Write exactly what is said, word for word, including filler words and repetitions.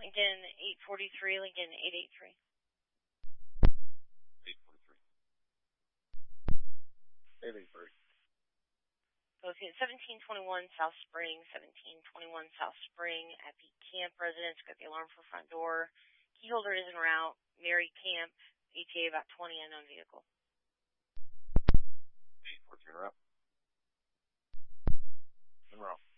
Lincoln eight forty-three, Lincoln eight eighty-three. eight forty-three. eight eighty-three. Located seventeen twenty-one South Spring, seventeen twenty-one South Spring at Peak Camp. Residents got the alarm for front door. Key holder is en route. Mary Camp, E T A about twenty, unknown vehicle. eight fourteen, route. En route.